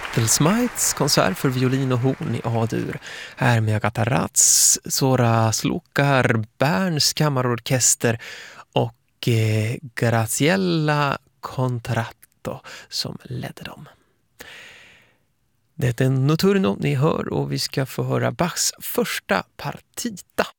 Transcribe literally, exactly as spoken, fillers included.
Smites konsert för violin och horn i A-dur. Här med Agatha Ratz, Zora Slukar, Berns kammarorkester och eh, Graziella Contratto som ledde dem. Det är en notturno ni hör och vi ska få höra Bachs första partita.